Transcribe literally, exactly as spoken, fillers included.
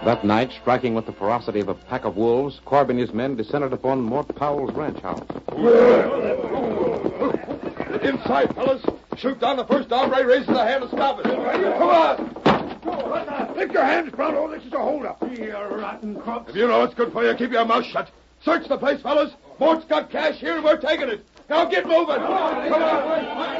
That night, striking with the ferocity of a pack of wolves, Corb and his men descended upon Mort Powell's ranch house. Inside, fellas. Shoot down the first hombre raises a hand to stop it. Come on. Lift your hands, Pronto. This is a holdup. You rotten crooks. If you know what's good for you, keep your mouth shut. Search the place, fellas. Mort's got cash here, and we're taking it. Now get moving. Come on.